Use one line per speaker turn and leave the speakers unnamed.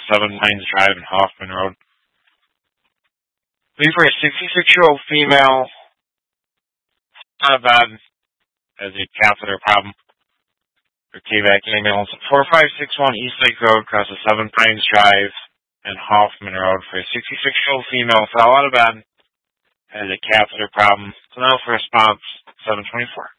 Seven Pines Drive and Hoffman Road. Leave for a 66-year-old female. Not bad. Has a catheter problem. For KVAC ambulance. 4561 East Lake Road, across the Seven Pines Drive and Hoffman Road for a 66-year-old female. Fell out of bed. Has a catheter problem. So now for response 724.